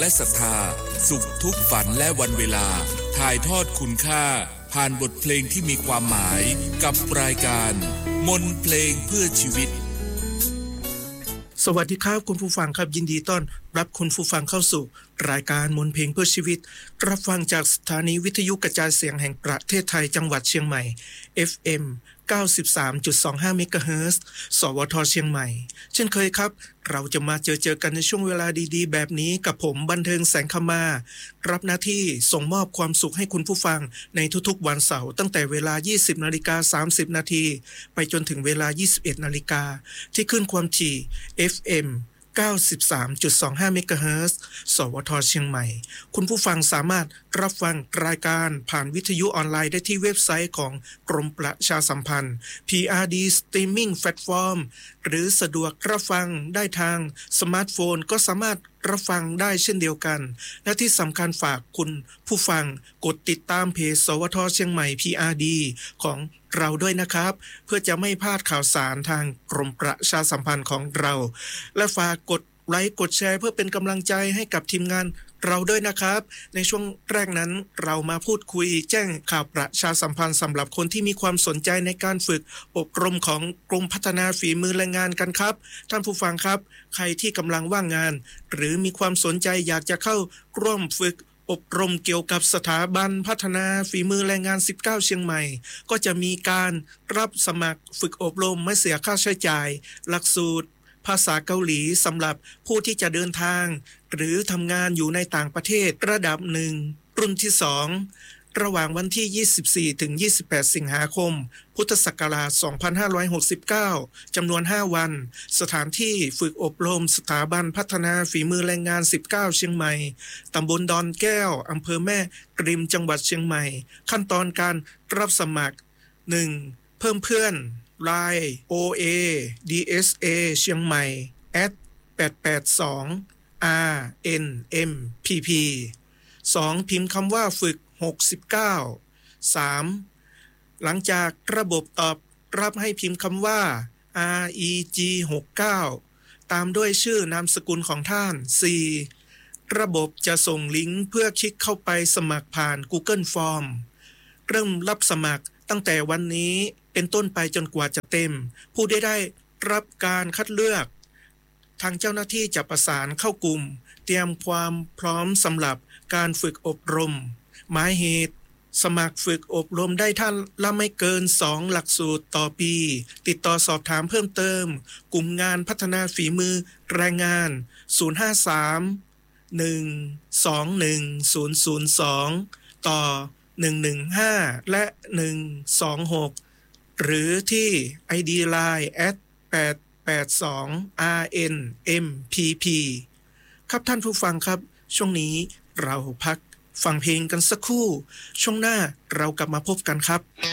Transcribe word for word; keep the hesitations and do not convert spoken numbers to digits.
และศรัทธาสุขทุกฝันและวันเวลาถ่ายทอดคุณค่าผ่านบทเพลงที่มีความหมายกับรายการมนต์เพลงเพื่อชีวิตสวัสดีครับคุณผู้ฟังครับยินดีต้อนรับคุณผู้ฟังเข้าสู่รายการมนต์เพลงเพื่อชีวิตรับฟังจากสถานีวิทยุกระจายเสียงแห่งประเทศไทยจังหวัดเชียงใหม่ เอฟ เอ็ม เก้าสิบสามจุดสองห้า เมกะเฮิรตซ์ สวทเชียงใหม่เช่นเคยครับเราจะมาเจอเจอกันในช่วงเวลาดีๆแบบนี้กับผมบันเทิงแสงคมารับหน้าที่ส่งมอบความสุขให้คุณผู้ฟังในทุกๆวันเสาร์ตั้งแต่เวลา ยี่สิบนาฬิกาสามสิบนาทีไปจนถึงเวลา ยี่สิบเอ็ดนาฬิกาที่ขึ้นความถี่ เอฟ เอ็มเก้าสิบสามจุดสองห้า เมกะเฮิรตซ์ สวทเชียงใหม่คุณผู้ฟังสามารถรับฟังรายการผ่านวิทยุออนไลน์ได้ที่เว็บไซต์ของกรมประชาสัมพันธ์ พี อาร์ ดี Streaming Platform หรือสะดวกรับฟังได้ทางสมาร์ทโฟนก็สามารถรับฟังได้เช่นเดียวกันและที่สำคัญฝากคุณผู้ฟังกดติดตามเพจสวทเชียงใหม่ พี อาร์ ดี ของเราด้วยนะครับเพื่อจะไม่พลาดข่าวสารทางกรมประชาสัมพันธ์ของเราและฝากกดไลค์กดแชร์เพื่อเป็นกำลังใจให้กับทีมงานเราด้วยนะครับในช่วงแรกนั้นเรามาพูดคุยแจ้งข่าวประชาสัมพันธ์สำหรับคนที่มีความสนใจในการฝึกอบรมของกรมพัฒนาฝีมือแรงงานกันครับท่านผู้ฟังครับใครที่กำลังว่างงานหรือมีความสนใจอยากจะเข้าร่วมฝึกอบรมเกี่ยวกับสถาบันพัฒนาฝีมือแรงงานสิบเก้าเชียงใหม่ก็จะมีการรับสมัครฝึกอบรมไม่เสียค่าใช้จ่ายหลักสูตรภาษาเกาหลีสำหรับผู้ที่จะเดินทางหรือทำงานอยู่ในต่างประเทศระดับหนึ่งรุ่นที่สองระหว่างวันที่ยี่สิบสี่ถึงยี่สิบแปดสิงหาคมพุทธศักราชสองพันห้าร้อยหกสิบเก้าจำนวนห้าวันสถานที่ฝึกอบรมสถาบันพัฒนาฝีมือแรงงานสิบเก้าเชียงใหม่ตำบลดอนแก้วอำเภอแม่กริมจังหวัดเชียงใหม่ขั้นตอนการรับสมัคร หนึ่ง เพิ่มเพื่อน ไลน์ โอ เอ ดี เอส เอ เชียงใหม่ แอท แปด แปด สอง อาร์ เอ็น เอ็ม พี พี สอง พิมพ์คำว่าฝึกหกสิบเก้า สาม หลังจากระบบตอบรับให้พิมพ์คำว่า อาร์ อี จี หกสิบเก้า ตามด้วยชื่อนามสกุลของท่าน สี่ ระบบจะส่งลิงก์เพื่อคลิกเข้าไปสมัครผ่าน Google Form เริ่มรับสมัครตั้งแต่วันนี้เป็นต้นไปจนกว่าจะเต็มผู้ได้ได้รับการคัดเลือกทางเจ้าหน้าที่จะประสานเข้ากลุ่มเตรียมความพร้อมสำหรับการฝึกอบรมหมายเหตุสมัครฝึกอบรมได้ท่านละไม่เกินสองหลักสูตรต่อปีติดต่อสอบถามเพิ่มเติมกลุ่มงานพัฒนาฝีมือแรงงานศูนย์ ห้า สาม หนึ่ง สอง หนึ่ง ศูนย์ ศูนย์ สองต่อหนึ่ง หนึ่ง ห้าและ หนึ่ง สอง หกหรือที่ ไอ ดี ไลน์ แอท แปด แปด สอง อาร์ เอ็น เอ็ม พี พี ครับท่านผู้ฟังครับช่วงนี้เราพักฟังเพลงกันสักครู่ช่วงหน้าเรากลับมาพบกันครับ